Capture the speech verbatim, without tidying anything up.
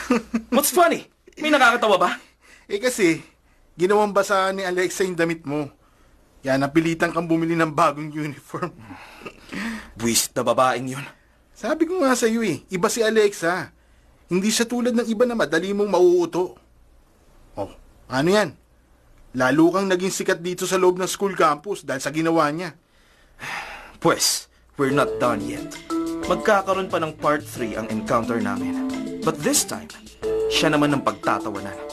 What's funny? May nakakatawa ba? Eh kasi, ginawang basa ni Alexa yung damit mo. Kaya napilitan kang bumili ng bagong uniform. Buwisit na babaeng yun. Sabi ko nga sa'yo eh, iba si Alexa. Hindi siya tulad ng iba na madali mong mauuto. Oh, ano yan? Lalo kang naging sikat dito sa loob ng school campus dahil sa ginawa niya. Pues, we're not done yet. Magkakaroon pa ng part three ang encounter namin. But this time, siya naman ang pagtatawanan.